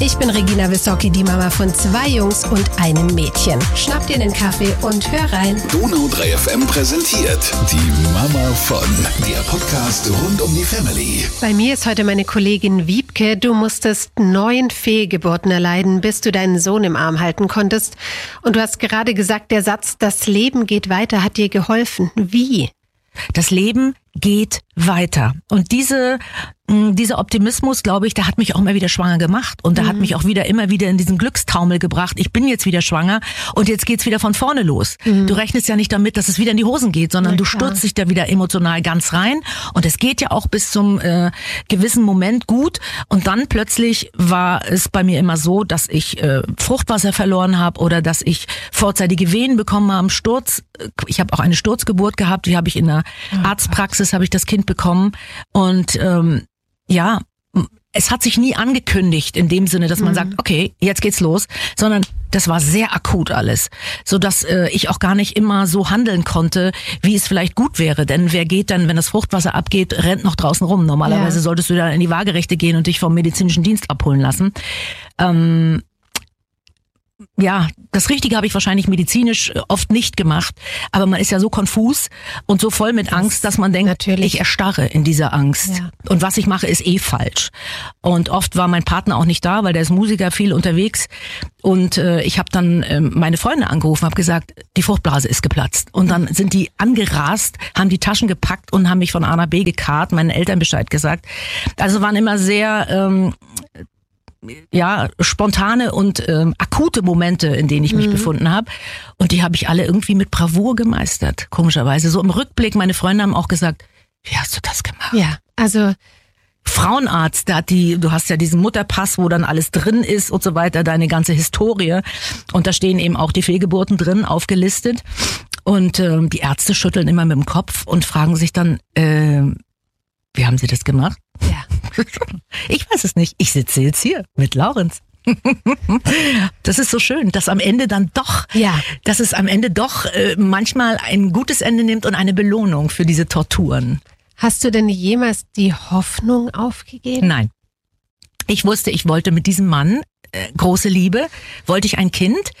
Ich bin Regina Wissocki, die Mama von 2 Jungs und einem Mädchen. Schnapp dir einen Kaffee und hör rein. Donau 3 FM präsentiert die Mama von, der Podcast rund um die Family. Bei mir ist heute meine Kollegin Wiebke. Du musstest 9 Fehlgeburten erleiden, bis du deinen Sohn im Arm halten konntest. Und du hast gerade gesagt, der Satz, das Leben geht weiter, hat dir geholfen. Wie? Das Leben geht weiter. Und dieser Optimismus, glaube ich, der hat mich auch immer wieder schwanger gemacht. Und der hat mich auch immer wieder in diesen Glückstaumel gebracht. Ich bin jetzt wieder schwanger und jetzt geht's wieder von vorne los. Du rechnest ja nicht damit, dass es wieder in die Hosen geht, sondern du stürzt dich da wieder emotional ganz rein. Und es geht ja auch bis zum gewissen Moment gut. Und dann plötzlich war es bei mir immer so, dass ich Fruchtwasser verloren habe oder dass ich vorzeitige Wehen bekommen habe, Sturz. Ich habe auch eine Sturzgeburt gehabt, die habe ich in der Arztpraxis, habe ich das Kind bekommen. Und es hat sich nie angekündigt in dem Sinne, dass man sagt, okay, jetzt geht's los, sondern das war sehr akut alles, so dass ich auch gar nicht immer so handeln konnte, wie es vielleicht gut wäre. Denn wer geht dann, wenn das Fruchtwasser abgeht, rennt noch draußen rum. Normalerweise solltest du dann in die Waagerechte gehen und dich vom medizinischen Dienst abholen lassen. Das Richtige habe ich wahrscheinlich medizinisch oft nicht gemacht, aber man ist ja so konfus und so voll mit Angst, dass man denkt, ich erstarre in dieser Angst. Ja. Und was ich mache, ist falsch. Und oft war mein Partner auch nicht da, weil der ist Musiker, viel unterwegs. Und ich habe dann meine Freunde angerufen, habe gesagt, die Fruchtblase ist geplatzt. Und dann sind die angerast, haben die Taschen gepackt und haben mich von A nach B gekarrt, meinen Eltern Bescheid gesagt. Also waren immer sehr spontane und akute Momente, in denen ich mich befunden habe. Und die habe ich alle irgendwie mit Bravour gemeistert, komischerweise. So im Rückblick, meine Freunde haben auch gesagt, wie hast du das gemacht? Ja, also Frauenarzt, du hast ja diesen Mutterpass, wo dann alles drin ist und so weiter, deine ganze Historie. Und da stehen eben auch die Fehlgeburten drin, aufgelistet. Und die Ärzte schütteln immer mit dem Kopf und fragen sich dann, wie haben Sie das gemacht? Ja. Ich weiß es nicht. Ich sitze jetzt hier mit Laurenz. Das ist so schön, dass es am Ende doch manchmal ein gutes Ende nimmt und eine Belohnung für diese Torturen. Hast du denn jemals die Hoffnung aufgegeben? Nein. Ich wusste, ich wollte mit diesem Mann, große Liebe, wollte ich ein Kind.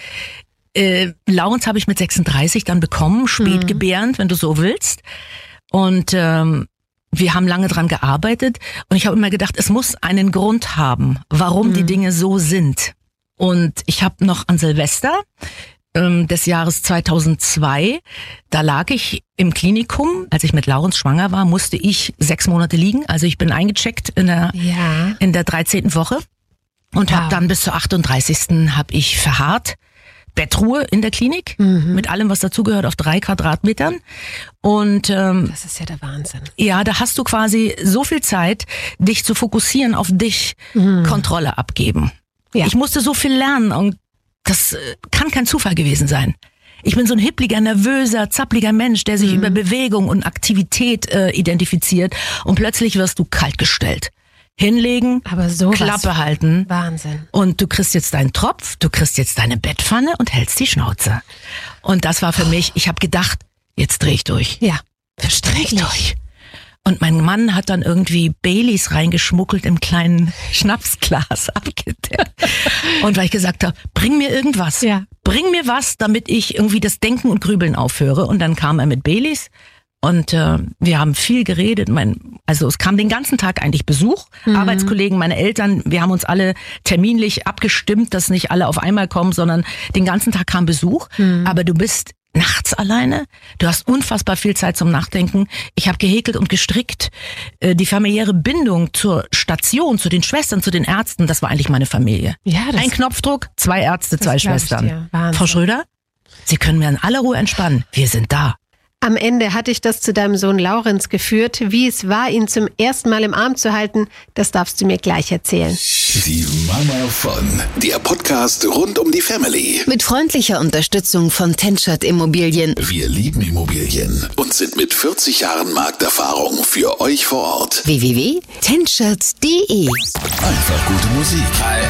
Laurenz habe ich mit 36 dann bekommen, spätgebärend, wenn du so willst. Und wir haben lange dran gearbeitet und ich habe immer gedacht, es muss einen Grund haben, warum die Dinge so sind. Und ich habe noch an Silvester des Jahres 2002, da lag ich im Klinikum, als ich mit Laurenz schwanger war, musste ich 6 Monate liegen. Also ich bin eingecheckt in der 13. Woche und habe dann bis zur 38. habe ich verharrt. Bettruhe in der Klinik, mit allem, was dazugehört, auf 3 Quadratmetern. Und das ist ja der Wahnsinn. Ja, da hast du quasi so viel Zeit, dich zu fokussieren auf dich, Kontrolle abgeben. Ja. Ich musste so viel lernen und das kann kein Zufall gewesen sein. Ich bin so ein hippliger, nervöser, zappliger Mensch, der sich über Bewegung und Aktivität identifiziert und plötzlich wirst du kaltgestellt. Hinlegen, aber sowas, Klappe halten. Wahnsinn. Und du kriegst jetzt deinen Tropf, du kriegst jetzt deine Bettpfanne und hältst die Schnauze. Und das war für mich, ich habe gedacht, jetzt dreh ich durch. Ja, jetzt dreh ich durch. Und mein Mann hat dann irgendwie Baileys reingeschmuggelt im kleinen Schnapsglas abgedeckt. Und weil ich gesagt habe, bring mir irgendwas. Ja. Bring mir was, damit ich irgendwie das Denken und Grübeln aufhöre. Und dann kam er mit Baileys. Und wir haben viel geredet. Es kam den ganzen Tag eigentlich Besuch. Arbeitskollegen, meine Eltern, wir haben uns alle terminlich abgestimmt, dass nicht alle auf einmal kommen, sondern den ganzen Tag kam Besuch. Aber du bist nachts alleine. Du hast unfassbar viel Zeit zum Nachdenken. Ich habe gehäkelt und gestrickt. Die familiäre Bindung zur Station, zu den Schwestern, zu den Ärzten, das war eigentlich meine Familie. Ja, ein Knopfdruck, 2 Ärzte, 2 Schwestern. Frau Schröder, Sie können mir in aller Ruhe entspannen. Wir sind da. Am Ende hat dich das zu deinem Sohn Laurenz geführt. Wie es war, ihn zum ersten Mal im Arm zu halten, das darfst du mir gleich erzählen. Die Mama von, der Podcast rund um die Family. Mit freundlicher Unterstützung von Tenschert Immobilien. Wir lieben Immobilien und sind mit 40 Jahren Markterfahrung für euch vor Ort. www.tenschert.de. Einfach gute Musik. Hi,